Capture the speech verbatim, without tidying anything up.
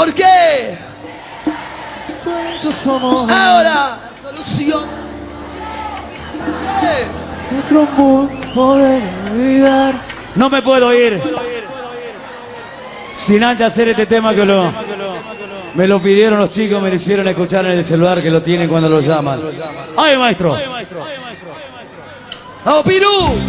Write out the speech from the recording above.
¿Por qué? Somos ahora la solución. ¿Qué? nuestro mundo poder olvidar. No me puedo ir sin antes hacer este tema que lo, me lo pidieron los chicos, me lo hicieron escuchar en el celular, que lo tienen cuando lo llaman. ¡Ay, maestro! ¡Vamos, Pirú!